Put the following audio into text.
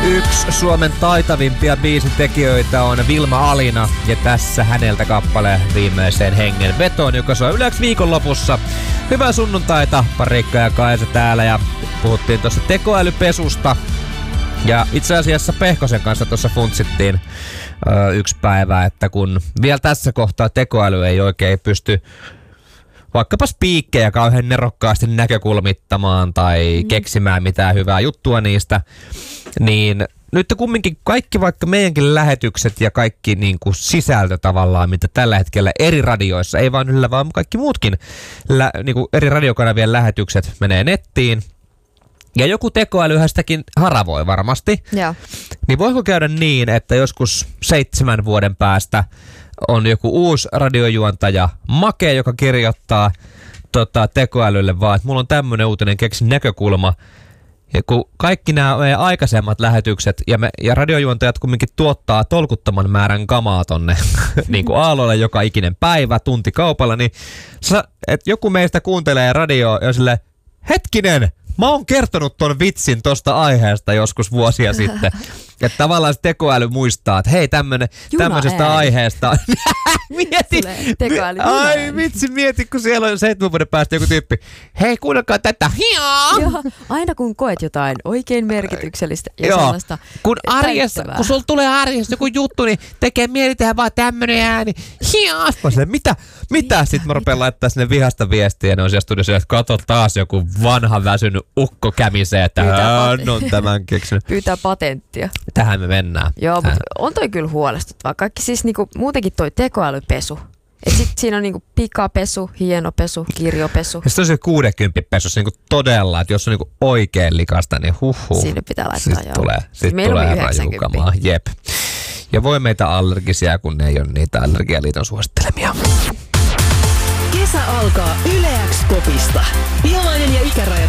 Yksi Suomen taitavimpia biisitekijöitä on Vilma Alina, ja tässä häneltä kappale Viimeiseen hengen vetoon, joka soi yleensä viikonlopussa. Hyvää sunnuntaita, Parikka ja Kaisa täällä, ja puhuttiin tuossa tekoälypesusta. Ja itse asiassa Pehkosen kanssa tuossa funtsittiin yksi päivä, että kun vielä tässä kohtaa tekoäly ei oikein pysty vaikkapa spiikkejä kauhean nerokkaasti näkökulmittamaan tai keksimään mitään hyvää juttua niistä, niin nyt kumminkin kaikki vaikka meidänkin lähetykset ja kaikki niin kuin sisältö tavallaan, mitä tällä hetkellä eri radioissa, ei vaan Ylellä, vaan kaikki muutkin niin kuin eri radiokanavien lähetykset menee nettiin. Ja joku tekoälyhän sitäkin haravoi varmasti. Ja. Niin voiko käydä niin, että joskus 7 vuoden päästä on joku uusi radiojuontaja Make, joka kirjoittaa tekoälylle vaan, että mulla on tämmönen uutinen, keksin näkökulma. Ja kun kaikki nämä meidän aikaisemmat lähetykset ja radiojuontajat kumminkin tuottaa tolkuttoman määrän kamaa tonne niin kuin aalloille joka ikinen päivä, tuntikaupalla, niin että joku meistä kuuntelee radioa ja sille, hetkinen, mä oon kertonut ton vitsin tosta aiheesta joskus vuosia sitten. Että tavallaan se tekoäly muistaa, että hei, tämmöisestä aiheesta. Mieti. Ai vitsi, mieti, kun siellä on 7 vuoden päästä joku tyyppi. Hei, kuunnelkaa tätä. Joo, aina kun koet jotain oikein merkityksellistä ja sellaista kun sulla tulee arjessa joku juttu, niin tekee mieli tehdä vaan tämmönen ääni. Mitä? Sitten mä rupean laittaa sinne vihasta viestiä ja ne on siellä studiossa, että kato taas joku vanha väsynyt ukko kämisee, että hän on tämän keksinyt. Pyytää patenttia. Tähän me mennään. Joo, mutta on toi kyllä huolestuttavaa. Kaikki siis niinku, muutenkin toi tekoälypesu. Et sit siinä on niinku pikapesu, hienopesu, kirjopesu. Ja sitten on se 60 pesu, se niinku todella, että jos on niinku oikein likasta, niin huhhuh. Siinä pitää laittaa Sitten tulee rajukamaa. Jep. Ja voi meitä allergisia, kun ne ei ole niitä Allergialiiton suosittelemia. Kesä alkaa Yle X -popista. Iloinen ja ikäraja